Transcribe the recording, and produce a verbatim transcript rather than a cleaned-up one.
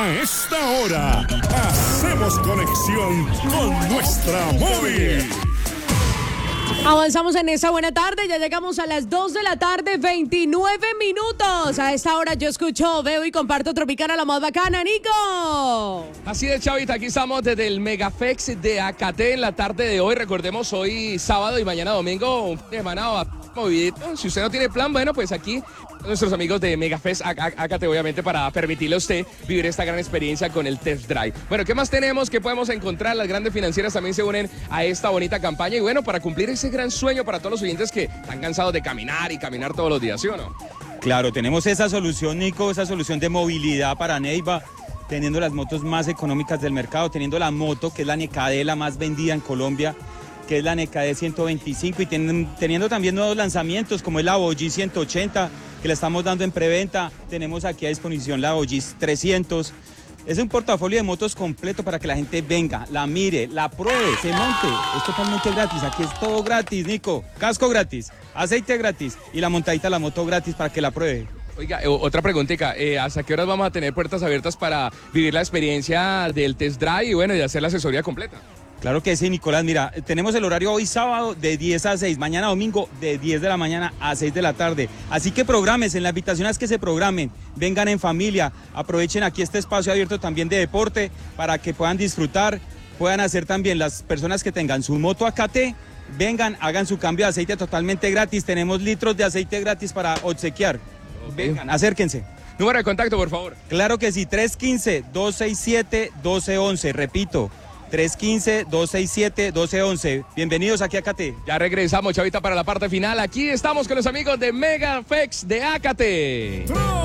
A esta hora, hacemos conexión con nuestra móvil. Avanzamos en esta buena tarde, ya llegamos a las dos de la tarde, veintinueve minutos. A esta hora yo escucho, veo y comparto Tropicana, la más bacana, Nico. Así es, Chavita, aquí estamos desde el Megafex de Acate en la tarde de hoy. Recordemos, hoy sábado y mañana domingo, un fin de semana movidito. Si usted no tiene plan, bueno, pues aquí nuestros amigos de Megafest Acate, obviamente, para permitirle a usted vivir esta gran experiencia con el test drive. Bueno, ¿qué más tenemos? ¿Qué podemos encontrar? Las grandes financieras también se unen a esta bonita campaña y bueno, para cumplir ese gran sueño para todos los oyentes que están cansados de caminar y caminar todos los días, ¿sí o no? Claro, tenemos esa solución, Nico, esa solución de movilidad para Neiva, teniendo las motos más económicas del mercado, teniendo la moto que es la Necade, la más vendida en Colombia, que es la Necade ciento veinticinco, y ten, teniendo también nuevos lanzamientos como es la Bogi ciento ochenta, que la estamos dando en preventa. Tenemos aquí a disposición la Bogi trescientos. Es un portafolio de motos completo para que la gente venga, la mire, la pruebe, se monte. Es totalmente gratis, aquí es todo gratis, Nico. Casco gratis, aceite gratis y la montadita de la moto gratis para que la pruebe. Oiga, eh, otra preguntita, eh, ¿hasta qué horas vamos a tener puertas abiertas para vivir la experiencia del test drive y bueno, y hacer la asesoría completa? Claro que sí, Nicolás. Mira, tenemos el horario hoy sábado de diez a seis, mañana domingo de diez de la mañana a seis de la tarde. Así que programes, en la invitación es que se programen, vengan en familia, aprovechen aquí este espacio abierto también de deporte para que puedan disfrutar, puedan hacer también las personas que tengan su moto Acate, vengan, hagan su cambio de aceite totalmente gratis. Tenemos litros de aceite gratis para obsequiar. Okay. Vengan, acérquense. Número de contacto, por favor. Claro que sí, tres uno cinco, dos seis siete, uno dos uno uno, repito. tres uno cinco, dos seis siete, uno dos uno uno. Bienvenidos aquí a Acate. Ya regresamos, Chavita, para la parte final. Aquí estamos con los amigos de Megafex de Acate.